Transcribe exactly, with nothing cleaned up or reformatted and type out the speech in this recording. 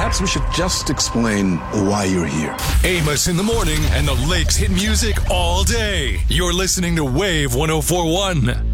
Perhaps we should just explain why you're here. Amos in the morning and the Lakes hit music all day. You're listening to Wave one oh four one.